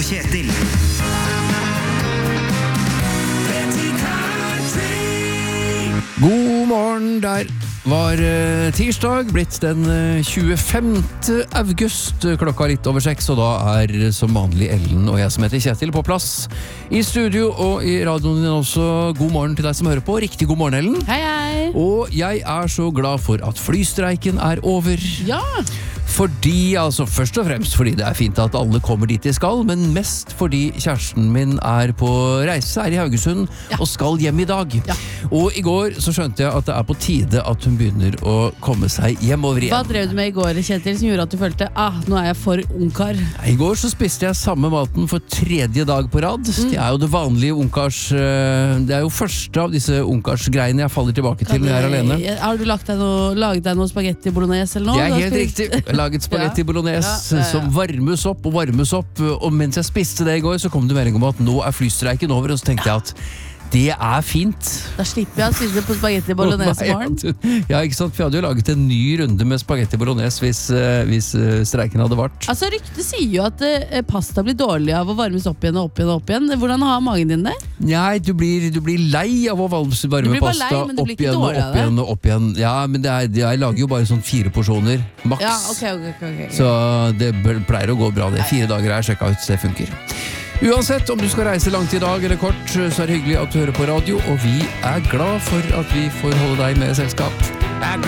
Kjetil. God morgen, der var tirsdag, blitt den 25. august, klokka litt over 6, og da som vanlig Ellen og jeg som heter Kjetil på plass i studio og i radioen din også. God morgen til deg som hører på. Riktig god morgen, Ellen. Hei, hei. Og jeg så glad for at flystreiken over. Ja. Fordi, altså først og fremst fordi det fint at alle kommer dit de skal, men mest fordi kjæresten min på reise, i Haugesund, og skal hjem i dag. Ja. Og i går så skjønte jeg at det på tide at hun begynner å komme seg hjemover igjen. Hva drev du med i går, Kjetil, som gjorde at du følte, nå jeg for ungkar? I går så spiste jeg samme maten for 3. dag på rad. Det jo det vanlige ungkars, det jo første av disse ungkarsgreiene jeg faller tilbake til når jeg alene. Har du laget deg noe spagetti bolognese eller noe? Det helt riktig. Jeg laget spagetti bolognese som varmes opp, og mens jeg spiste det i går, så kom det melding om at nå flystreiken over, og så tenkte jeg at det fint. Da slipper jeg å spise det på spagetti bolognese i morgen. Ja, ikke sant? For jeg hadde jo laget en ny runde med spagetti bolognese hvis streiken hadde vart. Altså, ryktet sier jo at pasta blir dårlig av å varmes opp igjen og opp igjen og opp igjen. Hvordan har magen din det? Nei, du blir lei av å varme pasta opp igjen og opp igjen og opp igjen. Ja, men jeg lager jo bare sånn 4 porsjoner, maks. Ja, okay. Så det pleier å gå bra det. 4 dager jeg sjekket ut, det funker. Uansett, om du skal reise langt i dag eller kort, så det hyggelig at du hører på radio, og vi glad for at vi får holde deg med selskap.